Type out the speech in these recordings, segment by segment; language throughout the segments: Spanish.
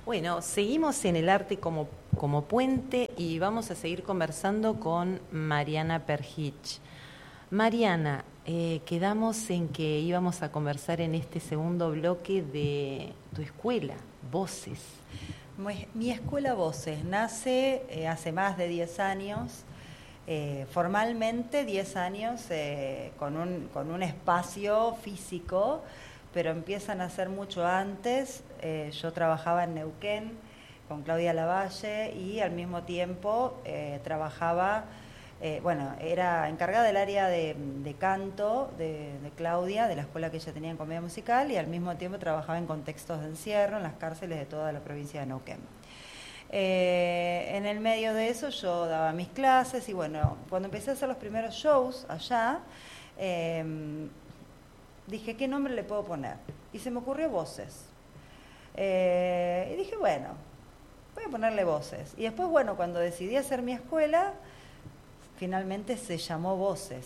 Bueno, seguimos en el arte como puente y vamos a seguir conversando con Mariana Perhich. Mariana, quedamos en que íbamos a conversar en este segundo bloque de tu escuela, Voces. Mi escuela Voces nace hace más de 10 años, formalmente 10 años con un espacio físico, pero empiezan a ser mucho antes. Yo trabajaba en Neuquén con Claudia Lavalle y al mismo tiempo trabajaba, era encargada del área de canto de Claudia, de la escuela que ella tenía en comedia musical, y al mismo tiempo trabajaba en contextos de encierro en las cárceles de toda la provincia de Neuquén. En el medio de eso yo daba mis clases y bueno, cuando empecé a hacer los primeros shows allá, dije, ¿qué nombre le puedo poner? Y se me ocurrió Voces. Y dije, bueno, voy a ponerle Voces. Y después, bueno, cuando decidí hacer mi escuela, finalmente se llamó Voces.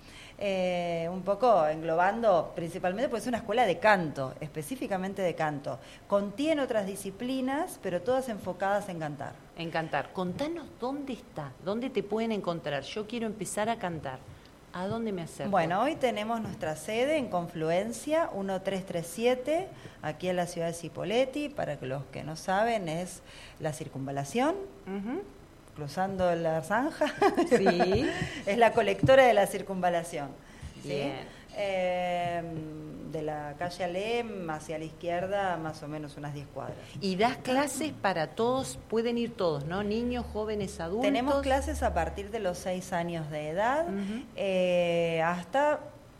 Un poco englobando principalmente, pues es una escuela de canto, específicamente de canto. Contiene otras disciplinas, pero todas enfocadas en cantar. En cantar. Contanos dónde está, dónde te pueden encontrar. Yo quiero empezar a cantar. ¿A dónde me acerco? Bueno, hoy tenemos nuestra sede en Confluencia 1337, aquí en la ciudad de Cipolletti. Para que los que no saben, es la Circunvalación. Cruzando la zanja, sí. Es la colectora de la Circunvalación. Bien. ¿Sí? De la calle Alem hacia la izquierda, más o menos unas 10 cuadras. Y das clases para todos, pueden ir todos, ¿no? Niños, jóvenes, adultos. Tenemos clases a partir de los 6 años de edad, hasta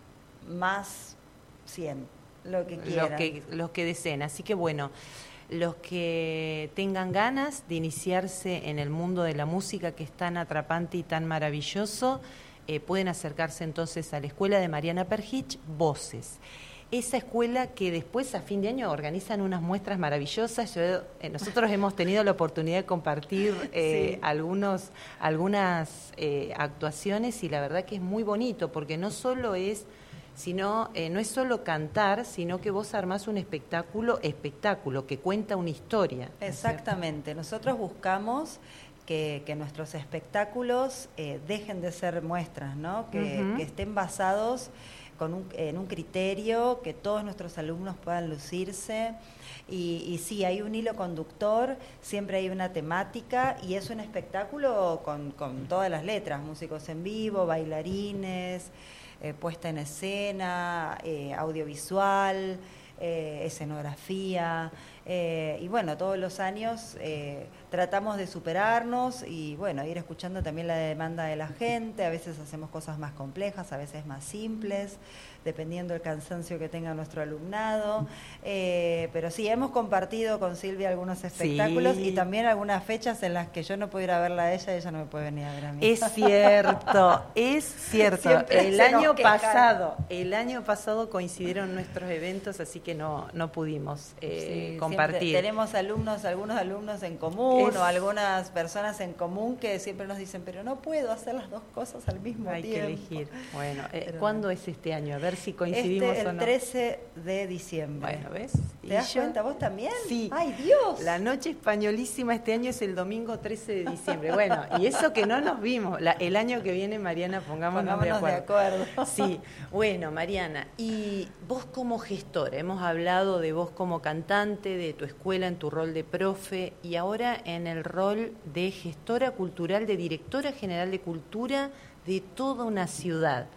más 100, lo que quieran. Los que deseen. Así que bueno, los que tengan ganas de iniciarse en el mundo de la música, que es tan atrapante y tan maravilloso, pueden acercarse entonces a la escuela de Mariana Perhich, Voces. Esa escuela que después a fin de año organizan unas muestras maravillosas. Nosotros hemos tenido la oportunidad de compartir sí. algunas actuaciones y la verdad que es muy bonito porque no es solo cantar, sino que vos armás un espectáculo que cuenta una historia. Exactamente. Nosotros buscamos que nuestros espectáculos dejen de ser muestras, ¿no? Que estén basados en un criterio, que todos nuestros alumnos puedan lucirse. Y sí, hay un hilo conductor, siempre hay una temática y es un espectáculo con todas las letras, músicos en vivo, bailarines, puesta en escena, audiovisual, escenografía, y bueno, todos los años tratamos de superarnos y bueno, ir escuchando también la demanda de la gente. A veces hacemos cosas más complejas, a veces más simples, dependiendo del cansancio que tenga nuestro alumnado, pero sí, hemos compartido con Silvia algunos espectáculos y también algunas fechas en las que yo no puedo ir a verla a ella no me puede venir a ver a mí. Es cierto. El año pasado coincidieron nuestros eventos, así que no pudimos compartir. Tenemos algunos alumnos en común o algunas personas en común que siempre nos dicen, pero no puedo hacer las dos cosas al mismo tiempo. Hay que elegir. Bueno, ¿cuándo es este año? A ver si coincidimos o no. El 13 de diciembre. Bueno, ¿ves? ¿Te das cuenta vos también? Sí. ¡Ay, Dios! La noche españolísima este año es el domingo 13 de diciembre. Bueno, y eso que no nos vimos. El año que viene, Mariana, pongámonos de acuerdo. Sí. Bueno, Mariana, y vos como gestora, hemos hablado de vos como cantante, de tu escuela en tu rol de profe, y ahora en el rol de gestora cultural, de directora general de cultura de toda una ciudad.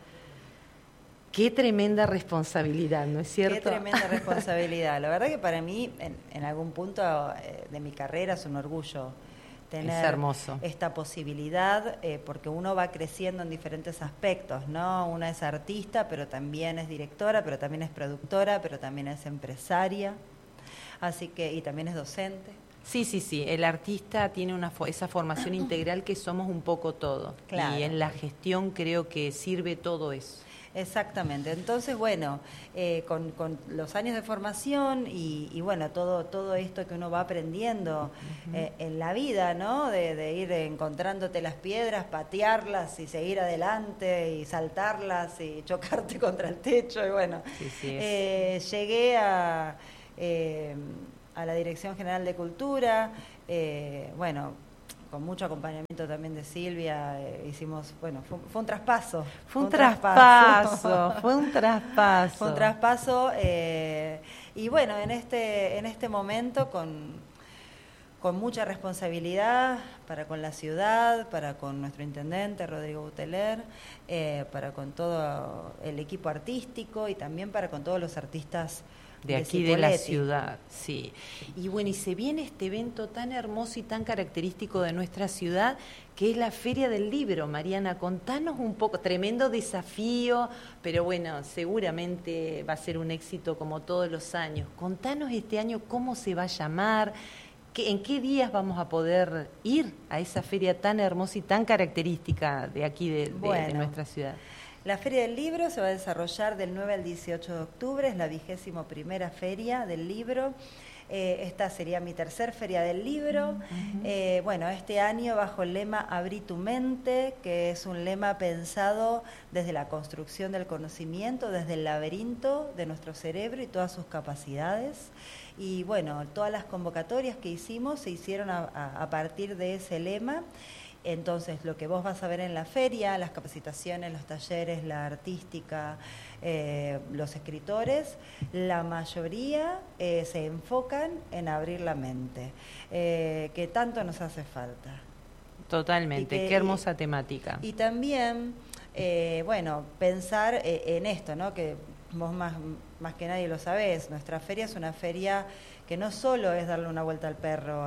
Qué tremenda responsabilidad, ¿no es cierto? Qué tremenda responsabilidad. La verdad que para mí, en algún punto de mi carrera, es un orgullo tener esta posibilidad, porque uno va creciendo en diferentes aspectos, ¿no? Una es artista, pero también es directora, pero también es productora, pero también es empresaria, así que, y también es docente. Sí. El artista tiene esa formación integral que somos un poco todo. Claro. Y en la gestión creo que sirve todo eso. Exactamente. Entonces, bueno, con los años de formación y bueno, todo esto que uno va aprendiendo en la vida, ¿no? De ir encontrándote las piedras, patearlas y seguir adelante y saltarlas y chocarte contra el techo y bueno. Sí, llegué a a la Dirección General de Cultura, bueno, con mucho acompañamiento también de Silvia, hicimos, bueno, fue un traspaso. Fue un traspaso. Fue un traspaso, y bueno, en este momento con mucha responsabilidad para con la ciudad, para con nuestro intendente Rodrigo Buteler, para con todo el equipo artístico y también para con todos los artistas de aquí de la ciudad, sí. Y bueno, y se viene este evento tan hermoso y tan característico de nuestra ciudad, que es la Feria del Libro. Mariana, contanos un poco, tremendo desafío, pero bueno, seguramente va a ser un éxito como todos los años. Contanos este año cómo se va a llamar, en qué días vamos a poder ir a esa feria tan hermosa y tan característica de aquí de nuestra ciudad. La Feria del Libro se va a desarrollar del 9 al 18 de octubre, es la 21ª Feria del Libro. Esta sería mi tercer Feria del Libro. Bueno, este año bajo el lema Abrí tu mente, que es un lema pensado desde la construcción del conocimiento, desde el laberinto de nuestro cerebro y todas sus capacidades. Y bueno, todas las convocatorias que hicimos se hicieron a partir de ese lema. Entonces, lo que vos vas a ver en la feria, las capacitaciones, los talleres, la artística, los escritores, la mayoría se enfocan en abrir la mente, que tanto nos hace falta. Totalmente, qué hermosa temática. Y también, bueno, pensar en esto, ¿no? Que vos más que nadie lo sabés, nuestra feria es una feria que no solo es darle una vuelta al perro,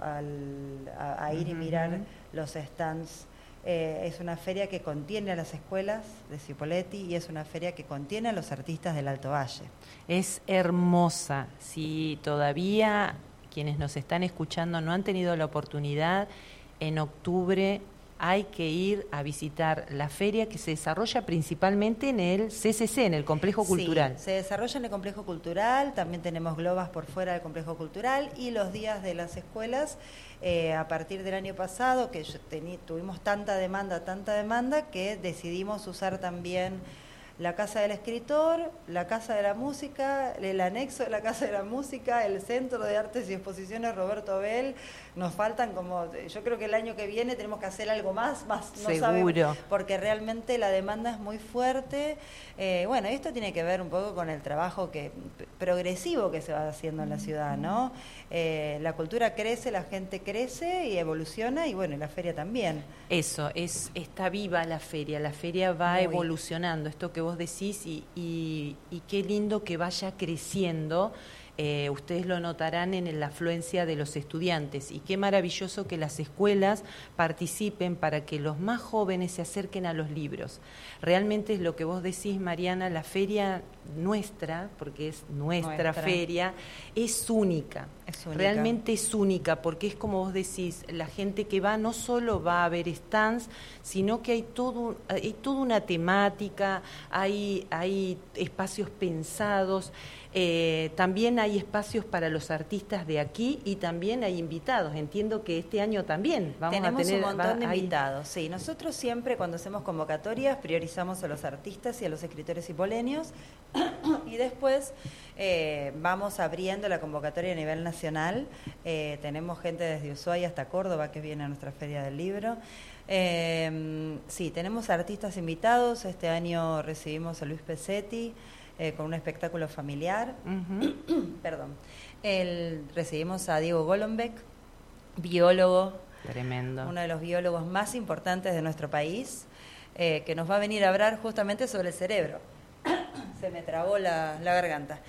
a ir y mirar los stands, es una feria que contiene a las escuelas de Cipolletti y es una feria que contiene a los artistas del Alto Valle. Es hermosa. Si todavía quienes nos están escuchando no han tenido la oportunidad, en octubre hay que ir a visitar la feria que se desarrolla principalmente en el CCC, en el Complejo Cultural. Sí, se desarrolla en el Complejo Cultural, también tenemos globas por fuera del Complejo Cultural y los días de las escuelas, a partir del año pasado, que tuvimos tanta demanda, que decidimos usar también la Casa del Escritor, la Casa de la Música, el anexo de la Casa de la Música, el Centro de Artes y Exposiciones Roberto Abel. Nos faltan yo creo que el año que viene tenemos que hacer algo más no Seguro. Sabemos, porque realmente la demanda es muy fuerte. Bueno, esto tiene que ver un poco con el trabajo progresivo que se va haciendo en la ciudad, ¿no? La cultura crece, la gente crece y evoluciona, y bueno, y la feria también. Eso, está viva la feria va evolucionando, esto que vos decís, y qué lindo que vaya creciendo. Ustedes lo notarán en la afluencia de los estudiantes, y qué maravilloso que las escuelas participen para que los más jóvenes se acerquen a los libros. Realmente es lo que vos decís, Mariana, la feria nuestra, porque es nuestra feria, es única. Realmente es única, porque es como vos decís, la gente que va no solo va a ver stands, sino que hay toda una temática, hay espacios pensados. También hay espacios para los artistas de aquí y también hay invitados. Entiendo que este año también tenemos un montón de invitados. Sí, nosotros siempre cuando hacemos convocatorias priorizamos a los artistas y a los escritores cipoleños y después vamos abriendo la convocatoria a nivel nacional. Tenemos gente desde Ushuaia hasta Córdoba que viene a nuestra Feria del Libro. Sí, tenemos artistas invitados. Este año recibimos a Luis Pesetti con un espectáculo familiar. Perdón. Recibimos a Diego Golombek, biólogo. Tremendo. Uno de los biólogos más importantes de nuestro país, que nos va a venir a hablar justamente sobre el cerebro. Se me trabó la garganta.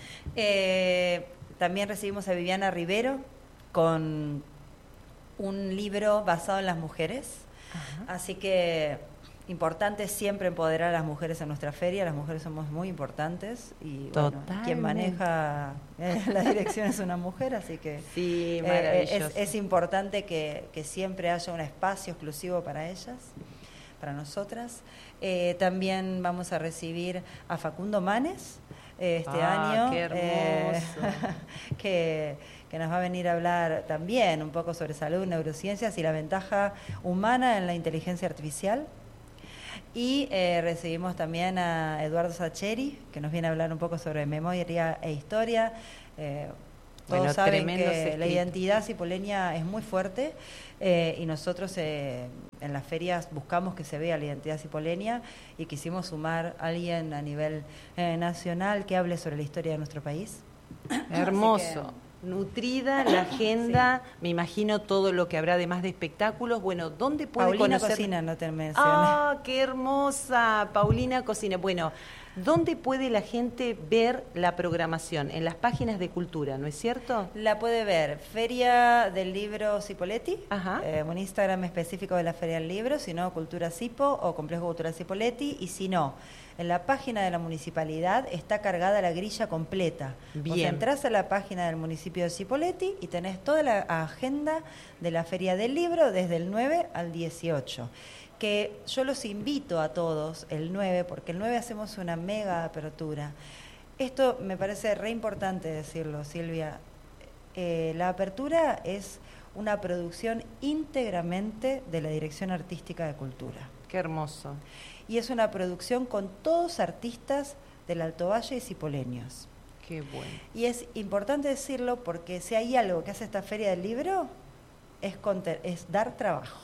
También recibimos a Viviana Rivero con un libro basado en las mujeres. Así que importante siempre empoderar a las mujeres en nuestra feria. Las mujeres somos muy importantes y bueno, quien maneja la dirección es una mujer, así que sí, maravilloso. Es importante que siempre haya un espacio exclusivo para ellas, para nosotras. También vamos a recibir a Facundo Manes este año, qué hermoso. que nos va a venir a hablar también un poco sobre salud, neurociencias y la ventaja humana en la inteligencia artificial. Y recibimos también a Eduardo Sacheri, que nos viene a hablar un poco sobre memoria e historia. Todos saben que la identidad cipoleña es muy fuerte y nosotros en las ferias buscamos que se vea la identidad cipoleña y quisimos sumar a alguien a nivel nacional que hable sobre la historia de nuestro país. Hermoso. Nutrida la agenda, sí. Me imagino todo lo que habrá además de espectáculos. Bueno, ¿dónde puede Paulina conocer? Cocina, no te mencioné. ¡Ah, qué hermosa! Paulina Cocina. Bueno, ¿dónde puede la gente ver la programación? En las páginas de cultura, ¿no es cierto? La puede ver Feria del Libro Cipolletti, un Instagram específico de la Feria del Libro, si no Cultura Cipo o Complejo Cultural Cipolletti, y si no, en la página de la municipalidad está cargada la grilla completa. Bien. Vos entrás a la página del municipio de Cipolletti y tenés toda la agenda de la Feria del Libro desde el 9 al 18. Que yo los invito a todos el 9, porque el 9 hacemos una mega apertura. Esto me parece re importante decirlo, Silvia. La apertura es una producción íntegramente de la Dirección Artística de Cultura. Qué hermoso. Y es una producción con todos artistas del Alto Valle y cipoleños. Qué bueno. Y es importante decirlo porque si hay algo que hace esta Feria del Libro es dar trabajo.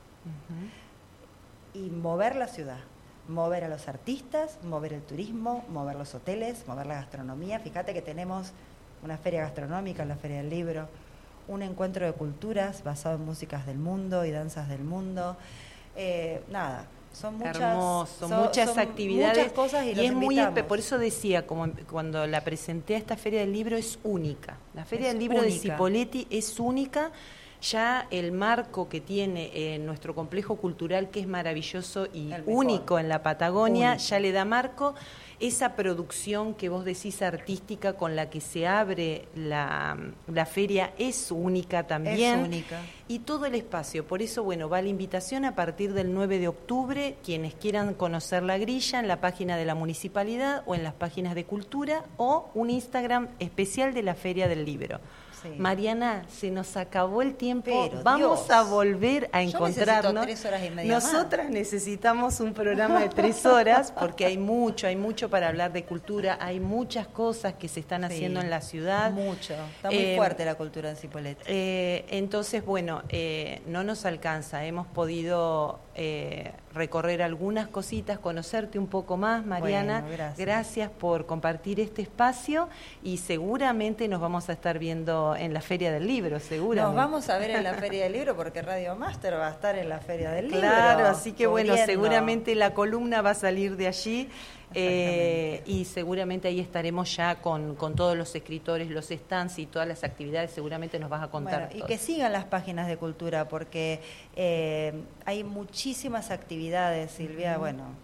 Y mover la ciudad, mover a los artistas, mover el turismo, mover los hoteles, mover la gastronomía. Fíjate que tenemos una feria gastronómica, la Feria del Libro, un encuentro de culturas basado en músicas del mundo y danzas del mundo. Son muchas actividades, muchas cosas y es muy, por eso decía, como cuando la presenté a esta Feria del Libro, es única. La Feria del Libro de Cipolletti es única. Ya el marco que tiene nuestro complejo cultural, que es maravilloso y único en la Patagonia, ya le da marco. Esa producción que vos decís artística con la que se abre la feria es única también. Es única. Y todo el espacio. Por eso, bueno, va la invitación a partir del 9 de octubre. Quienes quieran conocer la grilla en la página de la municipalidad o en las páginas de cultura o un Instagram especial de la Feria del Libro. Sí. Mariana, se nos acabó el tiempo. Pero, vamos Dios, a volver a encontrarnos. Yo necesito 3 horas y media Nosotras más. Necesitamos un programa de 3 horas porque hay mucho para hablar de cultura. Hay muchas cosas que se están haciendo en la ciudad. Mucho. Está muy fuerte la cultura en Cipolletti. Entonces, bueno, no nos alcanza. Hemos podido recorrer algunas cositas, conocerte un poco más, Mariana. Bueno, gracias por compartir este espacio y seguramente nos vamos a estar viendo en la Feria del Libro, seguramente. Nos vamos a ver en la Feria del Libro porque Radio Máster va a estar en la Feria del Libro. Claro, así que bueno, seguramente la columna va a salir de allí. Y seguramente ahí estaremos ya con todos los escritores, los stands y todas las actividades, seguramente nos vas a contar. Bueno, y que sigan las páginas de cultura porque hay muchísimas actividades, Silvia,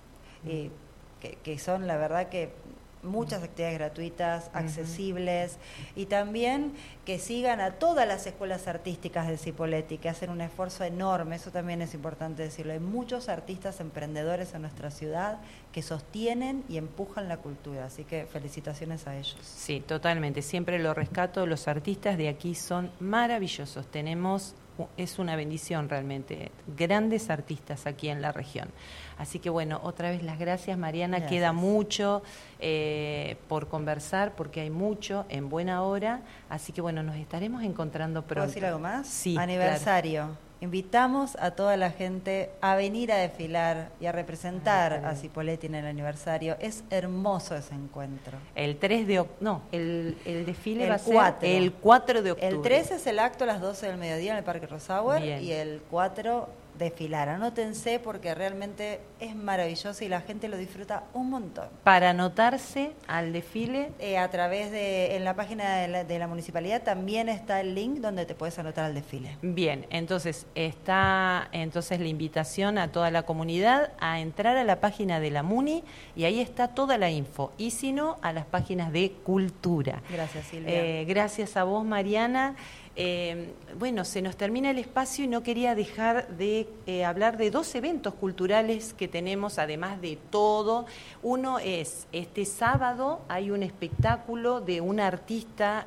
que son la verdad que muchas actividades gratuitas, accesibles, y también que sigan a todas las escuelas artísticas de Cipolletti, que hacen un esfuerzo enorme, eso también es importante decirlo. Hay muchos artistas emprendedores en nuestra ciudad que sostienen y empujan la cultura, así que felicitaciones a ellos. Sí, totalmente, siempre lo rescato, los artistas de aquí son maravillosos, es una bendición realmente, grandes artistas aquí en la región. Así que bueno, otra vez las gracias, Mariana. Gracias. Queda mucho por conversar porque hay mucho en buena hora. Así que bueno, nos estaremos encontrando pronto. ¿Puedo decir algo más? Sí. Aniversario. Claro. Invitamos a toda la gente a venir a desfilar y a representar a Cipolletti en el aniversario. Es hermoso ese encuentro. El 3 de octubre, el desfile va a ser el 4 de octubre. El 3 es el acto a las 12 del mediodía en el Parque Rosauer. Bien. Y el 4 desfilar. Anótense porque realmente es maravilloso y la gente lo disfruta un montón. Para anotarse al desfile, a través en la página de la municipalidad también está el link donde te puedes anotar al desfile. Bien, entonces está la invitación a toda la comunidad a entrar a la página de la Muni y ahí está toda la info. Y si no, a las páginas de Cultura. Gracias, Silvia. Gracias a vos, Mariana. Bueno, se nos termina el espacio y no quería dejar de hablar de 2 eventos culturales que tenemos, además de todo. Uno es, este sábado hay un espectáculo de una artista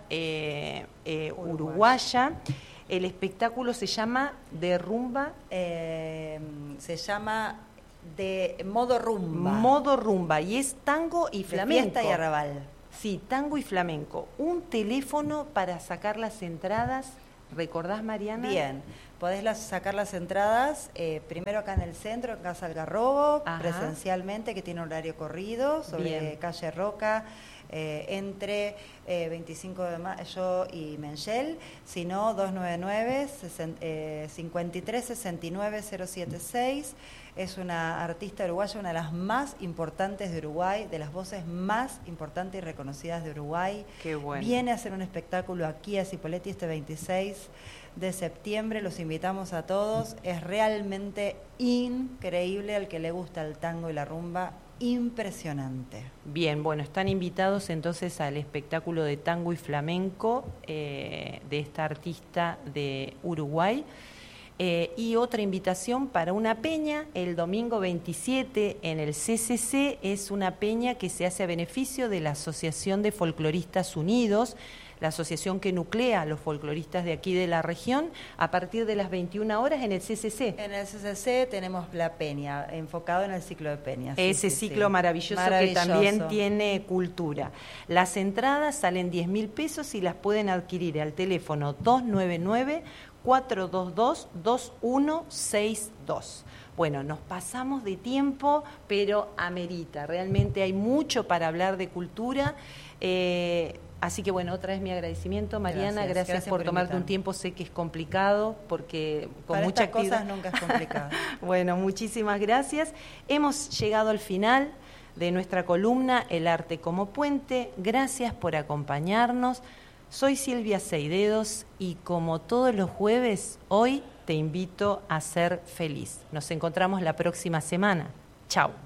uruguaya. El espectáculo se llama De Rumba. Se llama de Modo Rumba. Modo Rumba, y es tango y flamenco. Fiesta y arrabal. Sí, tango y flamenco. Un teléfono para sacar las entradas. ¿Recordás, Mariana? Bien, podés sacar las entradas primero acá en el centro, en Casa Algarrobo, presencialmente, que tiene horario corrido, sobre calle Roca, entre 25 de mayo y Menchel, sino 299-5369-076. Es una artista uruguaya, una de las más importantes de Uruguay, de las voces más importantes y reconocidas de Uruguay. Qué bueno. Viene a hacer un espectáculo aquí a Cipolletti este 26 de septiembre. Los invitamos a todos. Es realmente increíble al que le gusta el tango y la rumba. Impresionante. Bien, bueno, están invitados entonces al espectáculo de tango y flamenco de esta artista de Uruguay. Y otra invitación para una peña el domingo 27 en el CCC. Es una peña que se hace a beneficio de la Asociación de Folcloristas Unidos, la asociación que nuclea a los folcloristas de aquí de la región, a partir de las 21 horas en el CCC. En el CCC tenemos la peña, enfocado en el ciclo de peñas. Ese ciclo maravilloso que también tiene cultura. Las entradas salen 10.000 pesos y las pueden adquirir al teléfono 299-422-2162. Bueno, nos pasamos de tiempo, pero amerita. Realmente hay mucho para hablar de cultura. Así que bueno, otra vez mi agradecimiento, Mariana, gracias por tomarte un tiempo. Sé que es complicado porque con para mucha estas actividad. Cosas nunca es complicado. Bueno, muchísimas gracias. Hemos llegado al final de nuestra columna El Arte como Puente. Gracias por acompañarnos. Soy Silvia Seidedos y como todos los jueves, hoy te invito a ser feliz. Nos encontramos la próxima semana. Chao.